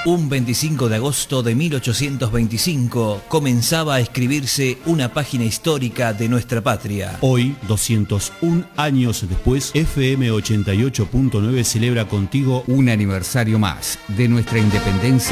Un 25 de agosto de 1825 comenzaba a escribirse una página histórica de nuestra patria. Hoy, 201 años después, FM 88.9 celebra contigo un aniversario más de nuestra independencia.